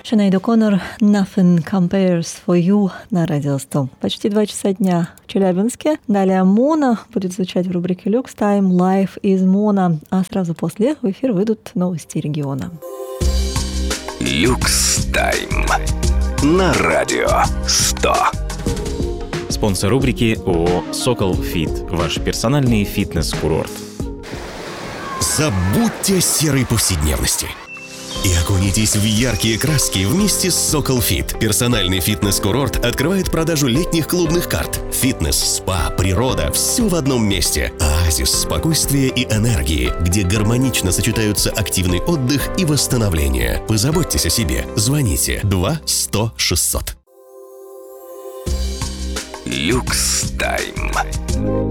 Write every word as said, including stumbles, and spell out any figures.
Шанейд О'Коннор «Nothing Compares for You» на Радио сто. Почти два часа дня в Челябинске. Далее Мона будет звучать в рубрике «Люкс Тайм» «Life is Mona», а сразу после в эфир выйдут новости региона. Люкс Тайм на Радио сто. Спонсор рубрики ООО «Сокол Фит». Ваш персональный фитнес-курорт. Забудьте о серой повседневности и окунитесь в яркие краски вместе с Сокол Фит. Персональный фитнес-курорт открывает продажу летних клубных карт. Фитнес, спа, природа – все в одном месте. Оазис спокойствия и энергии, где гармонично сочетаются активный отдых и восстановление. Позаботьтесь о себе. Звоните два сто шестьсот. Люкс Тайм.